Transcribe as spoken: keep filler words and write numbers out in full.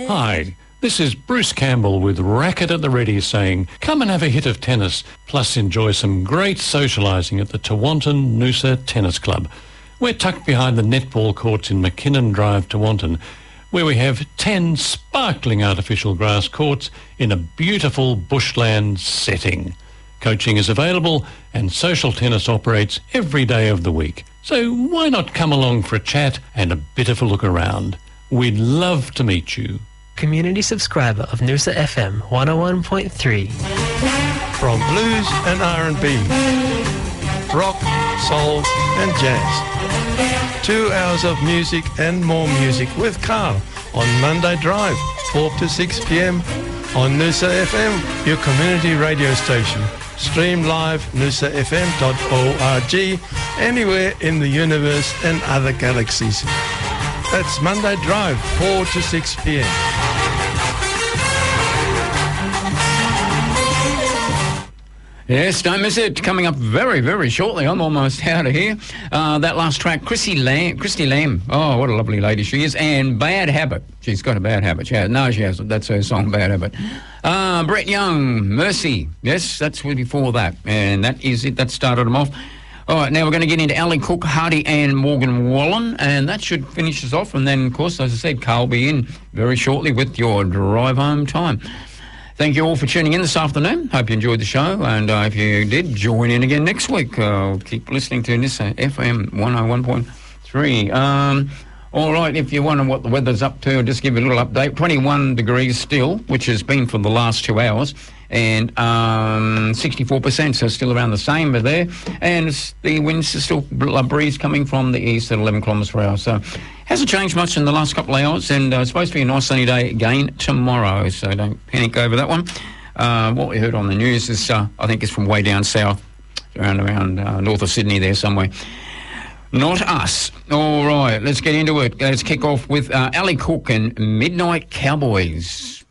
Hi, this is Bruce Campbell with Racket at the Ready saying, come and have a hit of tennis, plus enjoy some great socialising at the Tewantin Noosa Tennis Club. We're tucked behind the netball courts in McKinnon Drive, Tewantin, where we have ten sparkling artificial grass courts in a beautiful bushland setting. Coaching is available and social tennis operates every day of the week. So why not come along for a chat and a bit of a look around? We'd love to meet you. Community subscriber of Noosa F M one oh one point three. From blues and R and B, rock, soul and jazz. Two hours of music and more music with Carl on Monday Drive, four to six p.m. on Noosa F M, your community radio station. Stream live noosa f m dot org, anywhere in the universe and other galaxies. That's Monday Drive, four to six p.m. Yes, don't miss it. Coming up very, very shortly. I'm almost out of here. Uh, that last track, Chrissy Lamb, Christy Lamb. Oh, what a lovely lady she is. And Bad Habit. She's got a bad habit. She has. No, she hasn't. That's her song, Bad Habit. Uh, Brett Young, Mercy. Yes, that's before that. And that is it. That started them off. All right, now we're going to get into Ali Cook, Hardy and Morgan Wallen, and that should finish us off. And then, of course, as I said, Carl will be in very shortly with your drive home time. Thank you all for tuning in this afternoon. Hope you enjoyed the show, and uh, if you did, join in again next week. Uh, keep listening to this uh, F M one oh one point three. Um, all right, if you wonder what the weather's up to, I'll just give you a little update. twenty-one degrees still, which has been for the last two hours, and um, sixty-four percent, so still around the same over there. And the winds are still a breeze coming from the east at eleven kilometres per hour. So hasn't changed much in the last couple of hours, and uh, it's supposed to be a nice sunny day again tomorrow, so don't panic over that one. Uh, what we heard on the news is, uh, I think it's from way down south, around around uh, north of Sydney there somewhere. Not us. All right, let's get into it. Let's kick off with uh, Ali Cook and Midnight Cowboys.